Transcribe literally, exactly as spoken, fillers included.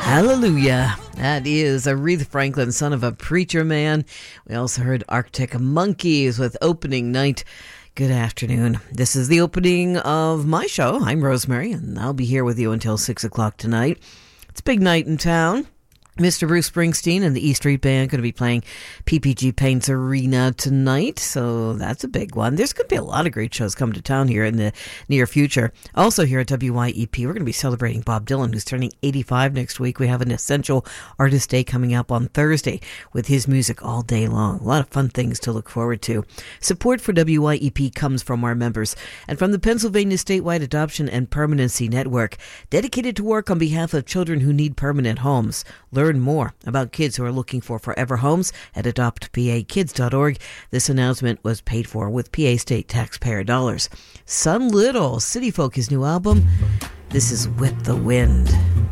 Hallelujah. That is Aretha Franklin, Son of a Preacher Man. We also heard Arctic Monkeys with Opening Night. Good afternoon. This is the opening of my show. I'm Rosemary, and I'll be here with you until six o'clock tonight. It's a big night in town. Mister Bruce Springsteen and the E Street Band going to be playing P P G Paints Arena tonight, so that's a big one. There's going to be a lot of great shows coming to town here in the near future. Also here at W Y E P, we're going to be celebrating Bob Dylan, who's turning eighty-five next week. We have an Essential Artist Day coming up on Thursday with his music all day long. A lot of fun things to look forward to. Support for W Y E P comes from our members and from the Pennsylvania Statewide Adoption and Permanency Network, dedicated to work on behalf of children who need permanent homes. Learn more about kids who are looking for forever homes at adopt p a kids dot org. This announcement was paid for with P A state taxpayer dollars. Son Little, City Folk, his new album. This is With the Wind.